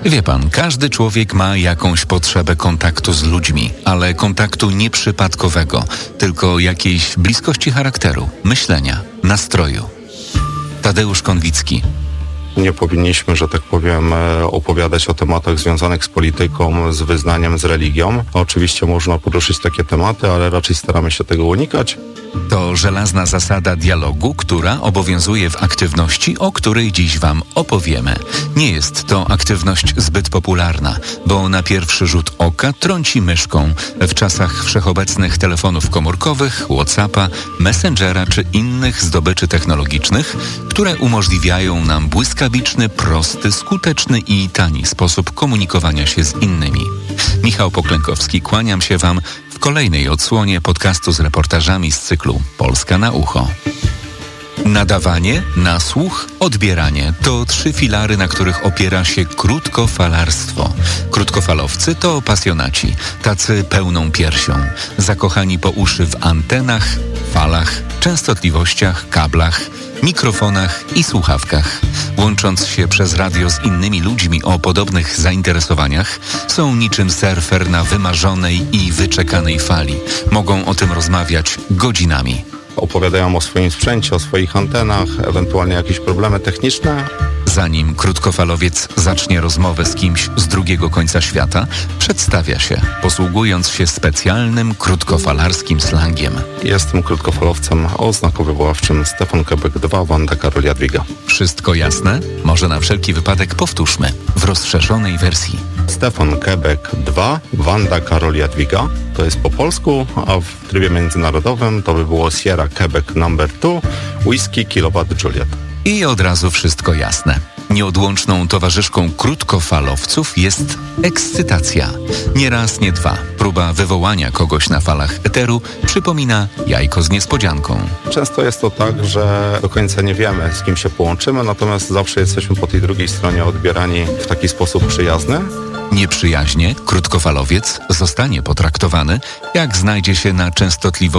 Wie pan, każdy człowiek ma jakąś potrzebę kontaktu z ludźmi, ale kontaktu nieprzypadkowego, tylko jakiejś bliskości charakteru, myślenia, nastroju. Tadeusz Konwicki. Nie powinniśmy, że tak powiem, opowiadać o tematach związanych z polityką, z wyznaniem, z religią. Oczywiście można poruszyć takie tematy, ale raczej staramy się tego unikać. To żelazna zasada dialogu, która obowiązuje w aktywności, o której dziś wam opowiemy. Nie jest to aktywność zbyt popularna, bo na pierwszy rzut oka trąci myszką w czasach wszechobecnych telefonów komórkowych, WhatsAppa, Messengera czy innych zdobyczy technologicznych, które umożliwiają nam błyskawiczny, prosty, skuteczny i tani sposób komunikowania się z innymi. Michał Poklękowski, kłaniam się wam w kolejnej odsłonie podcastu z reportażami z cyklu Polska na ucho. Nadawanie, nasłuch, odbieranie to 3 filary, na których opiera się krótkofalarstwo. Krótkofalowcy to pasjonaci, tacy pełną piersią, zakochani po uszy w antenach, falach, częstotliwościach, kablach, mikrofonach i słuchawkach. Łącząc się przez radio z innymi ludźmi o podobnych zainteresowaniach, są niczym surfer na wymarzonej i wyczekanej fali. Mogą o tym rozmawiać godzinami. Opowiadają o swoim sprzęcie, o swoich antenach, ewentualnie jakieś problemy techniczne. Zanim krótkofalowiec zacznie rozmowę z kimś z drugiego końca świata, przedstawia się, posługując się specjalnym krótkofalarskim slangiem. Jestem krótkofalowcem o znaku wywoławczym Stefan Kebek 2, Wanda Karol Jadwiga. Wszystko jasne? Może na wszelki wypadek powtórzmy w rozszerzonej wersji. Stefan Kebek 2, Wanda Karol Jadwiga. To jest po polsku, a w trybie międzynarodowym to by było Sierra Quebec number 2, Whisky Kilowatt Juliet. I od razu wszystko jasne. Nieodłączną towarzyszką krótkofalowców jest ekscytacja. Nie raz, nie dwa. Próba wywołania kogoś na falach eteru przypomina jajko z niespodzianką. Często jest to tak, że do końca nie wiemy, z kim się połączymy, natomiast zawsze jesteśmy po tej drugiej stronie odbierani w taki sposób przyjazny. Nieprzyjaźnie krótkofalowiec zostanie potraktowany, jak znajdzie się na częstotliwości